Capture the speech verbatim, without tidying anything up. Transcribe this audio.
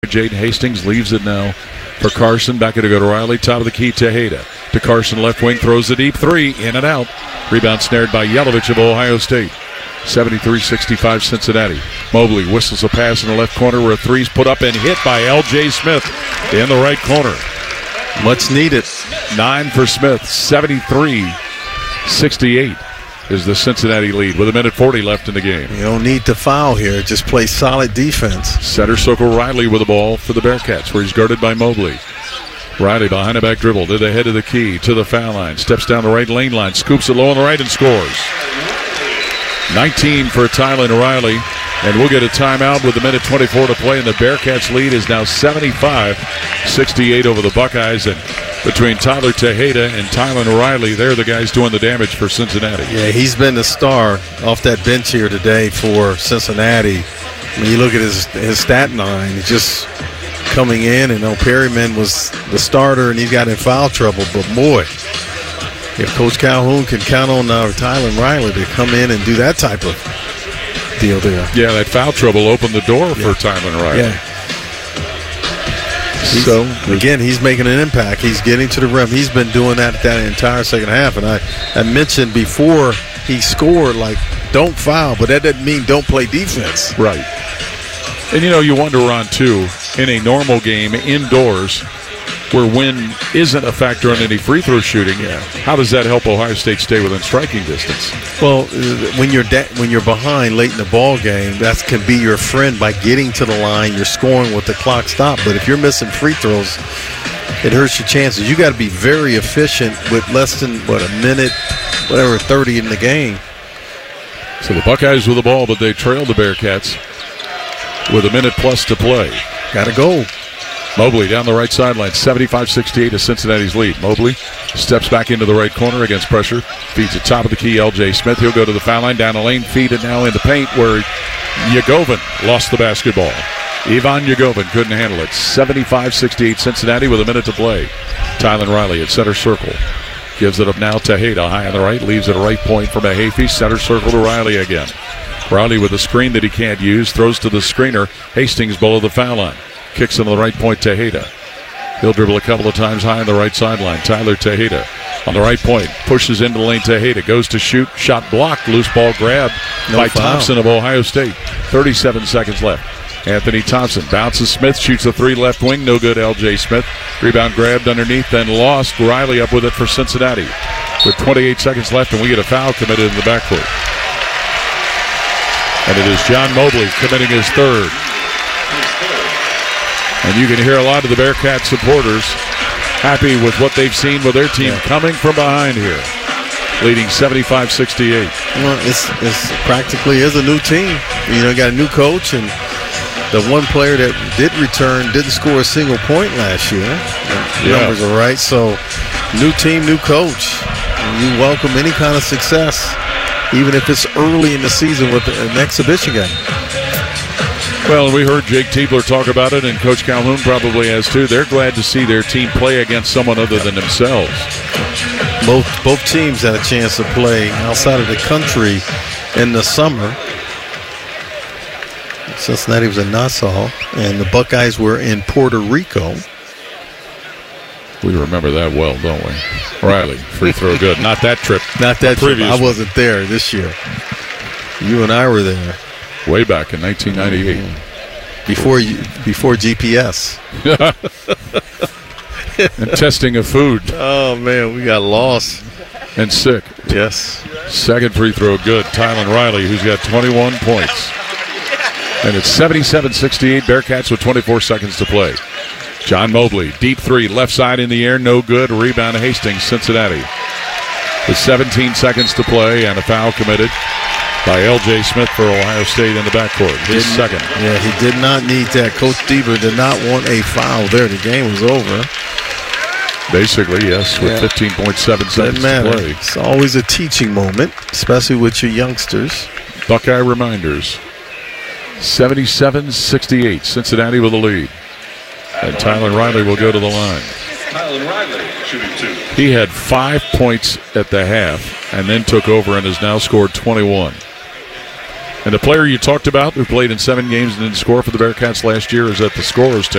Jaden Hastings leaves it now for Carson. Back to go to Riley. Top of the key, Tejeda. To Carson, left wing, throws the deep three. In and out. Rebound snared by Yelovich of Ohio State. seventy-three sixty-five Cincinnati. Mobley whistles a pass in the left corner where a three's put up and hit by L J Smith in the right corner. Much needed. Nine for Smith. seventy-three sixty-eight is the Cincinnati lead with a minute forty left in the game. You don't need to foul here. Just play solid defense. Center circle Riley with the ball for the Bearcats where he's guarded by Mobley. Riley behind the back dribble to the head of the key to the foul line. Steps down the right lane line. Scoops it low on the right and scores. nineteen for Tylan Riley. And we'll get a timeout with a minute twenty-four to play. And the Bearcats lead is now seventy-five sixty-eight over the Buckeyes. And between Tyler Tejeda and Tylan Riley, they're the guys doing the damage for Cincinnati. Yeah, he's been the star off that bench here today for Cincinnati. When you look at his, his stat line, he's just coming in. And no, Perryman was the starter, and he got in foul trouble. But, boy, if Coach Calhoun can count on uh, Tylan Riley to come in and do that type of deal there. Yeah, that foul trouble opened the door yeah. for Tylan Riley. Yeah. He's, so, again, he's making an impact. He's getting to the rim. He's been doing that that entire second half. And I, I mentioned before he scored, like, don't foul, but that doesn't mean don't play defense. Right. And, you know, you wonder, Ron, too, in a normal game indoors where win isn't a factor in any free throw shooting, yeah. how does that help Ohio State stay within striking distance? Well, when you're de- when you're behind late in the ball game, that can be your friend by getting to the line. You're scoring with the clock stopped. But if you're missing free throws, it hurts your chances. You got to be very efficient with less than, what, a minute, whatever, thirty in the game. So the Buckeyes with the ball, but they trail the Bearcats with a minute plus to play. Got to go. Mobley down the right sideline, seventy-five sixty-eight is Cincinnati's lead. Mobley steps back into the right corner against pressure. Feeds it top of the key, L J Smith. He'll go to the foul line, down the lane, feed it now in the paint where Yagovin lost the basketball. Ivan Yagovin couldn't handle it. seventy-five sixty-eight Cincinnati with a minute to play. Tylan Riley at center circle. Gives it up now to Tejeda, high on the right. Leaves it a right point from Mahaffey. Center circle to Riley again. Riley with a screen that he can't use. Throws to the screener. Hastings below the foul line. Kicks him to the right point, Tejeda. He'll dribble a couple of times high on the right sideline. Tyler Tejeda on the right point. Pushes into the lane, Tejeda. Goes to shoot. Shot blocked. Loose ball grabbed no by foul. Thompson of Ohio State. thirty-seven seconds left. Anthony Thompson bounces Smith. Shoots a three left wing. No good, L J Smith. Rebound grabbed underneath, then lost. Riley up with it for Cincinnati. With twenty-eight seconds left, and we get a foul committed in the backcourt. And it is John Mobley committing his third. And you can hear a lot of the Bearcat supporters happy with what they've seen with their team yeah. coming from behind here, leading seventy-five sixty-eight. Well, it's, it's practically is a new team. You know, got a new coach, and the one player that did return didn't score a single point last year. The yeah. numbers are right. So, new team, new coach. And you welcome any kind of success, even if it's early in the season with an exhibition game. Well, we heard Jake Tiebler talk about it, and Coach Calhoun probably has too. They're glad to see their team play against someone other than themselves. Both both teams had a chance to play outside of the country in the summer. Cincinnati was in Nassau, and the Buckeyes were in Puerto Rico. We remember that well, don't we? Riley, free throw good. Not that trip. Not that trip. I wasn't there this year. You and I were there. Way back in nineteen ninety-eight. Mm-hmm. Before you, before G P S. And testing of food. Oh, man, we got lost. And sick. Yes. Second free throw good. Tylan Riley, who's got twenty-one points. And it's seventy-seven sixty-eight. Bearcats with twenty-four seconds to play. John Mobley, deep three, left side in the air, no good. Rebound Hastings, Cincinnati. With seventeen seconds to play and a foul committed by L J Smith for Ohio State in the backcourt. His Didn't, second. Yeah, he did not need that. Coach Deaver did not want a foul there. The game was over. Basically, yes, with yeah. fifteen point seven seconds to play. It's always a teaching moment, especially with your youngsters. Buckeye reminders. seventy-seven sixty-eight. Cincinnati with the lead. And Tylan Riley will go to the line. Tylan Riley shooting two. He had five points at the half and then took over and has now scored twenty-one. And the player you talked about who played in seven games and didn't score for the Bearcats last year is at the scorer's table.